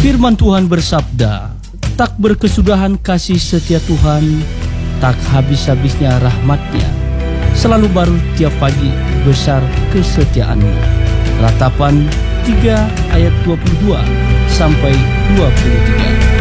Firman Tuhan bersabda, tak berkesudahan kasih setia Tuhan, tak habis-habisnya rahmat-Nya. Selalu baru tiap pagi, besar kesetiaan-Mu. Ratapan 3 ayat 22 sampai 23.